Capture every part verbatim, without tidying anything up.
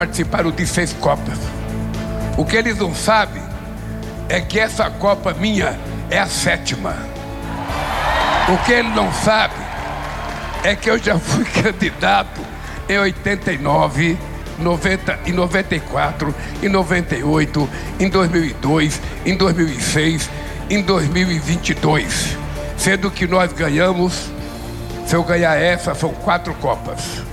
participaram de seis Copas. O que eles não sabem é que essa Copa minha é a sétima. O que ele não sabe é que eu já fui candidato em oitenta e nove, noventa, em noventa e quatro, em noventa e oito, em dois mil e dois, em dois mil e seis, em dois mil e vinte e dois. Sendo que nós ganhamos, se eu ganhar essa, são quatro Copas.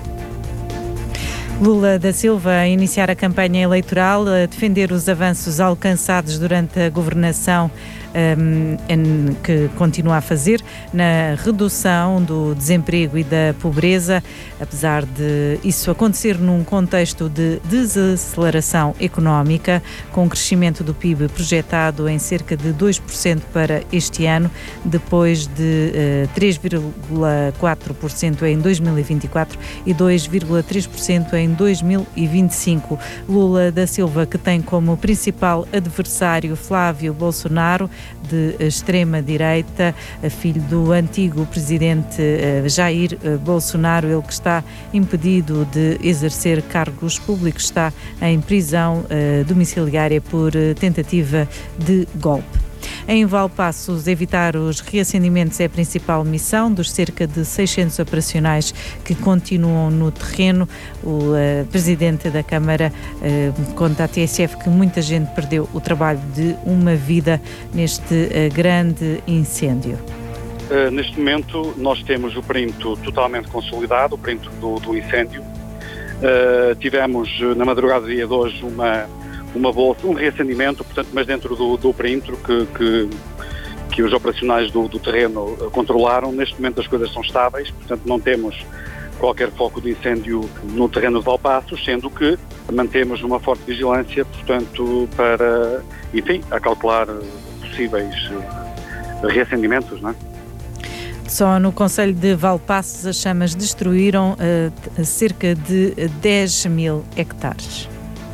Lula da Silva a iniciar a campanha eleitoral, a defender os avanços alcançados durante a governação um, em, que continua a fazer na redução do desemprego e da pobreza, apesar de isso acontecer num contexto de desaceleração económica, com um crescimento do P I B projetado em cerca de dois por cento para este ano, depois de uh, três vírgula quatro por cento em dois mil e vinte e quatro e dois vírgula três por cento em dois mil e vinte e cinco. Lula da Silva, que tem como principal adversário Flávio Bolsonaro, de extrema-direita, filho do antigo presidente Jair Bolsonaro, ele que está impedido de exercer cargos públicos, está em prisão domiciliária por tentativa de golpe. Em Valpaços, evitar os reacendimentos é a principal missão dos cerca de seiscentos operacionais que continuam no terreno. O uh, presidente da Câmara uh, conta à T S F que muita gente perdeu o trabalho de uma vida neste uh, grande incêndio. Uh, neste momento nós temos o perímetro totalmente consolidado, o perímetro do, do incêndio. Uh, tivemos na madrugada do dia de hoje uma uma bolsa, um reacendimento, portanto, mas dentro do, do perímetro que, que, que os operacionais do, do terreno controlaram. Neste momento as coisas são estáveis, portanto não temos qualquer foco de incêndio no terreno de Valpaços, sendo que mantemos uma forte vigilância, portanto, para, enfim, acautelar possíveis reacendimentos, não é? Só no concelho de Valpaços as chamas destruíram uh, cerca de dez mil hectares.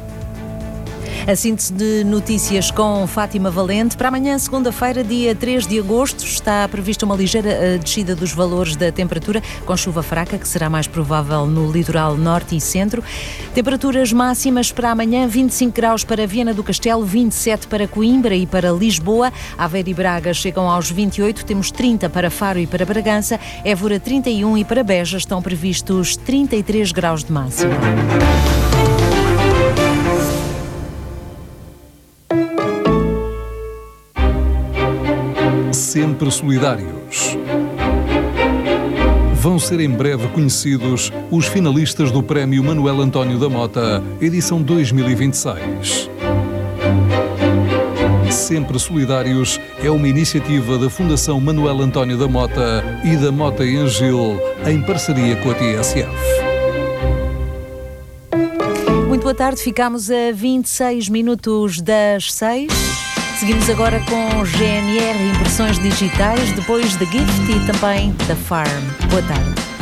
A síntese de notícias com Fátima Valente. Para amanhã, segunda-feira, dia três de agosto, está prevista uma ligeira descida dos valores da temperatura, com chuva fraca, que será mais provável no litoral norte e centro. Temperaturas máximas para amanhã: vinte e cinco graus para Viana do Castelo, vinte e sete para Coimbra e para Lisboa. Aveiro e Braga chegam aos vinte e oito, temos trinta para Faro e para Bragança. Évora trinta e um e para Beja estão previstos trinta e três graus de máxima. Sempre solidários. Vão ser em breve conhecidos os finalistas do Prémio Manuel António da Mota, edição dois mil e vinte e seis. Sempre Solidários é uma iniciativa da Fundação Manuel António da Mota e da Mota em Gil, em parceria com a T S F. Muito boa tarde, ficamos a vinte e seis minutos das seis. Seguimos agora com G N R Impressões Digitais, depois da Gift e também da Farm. Boa tarde.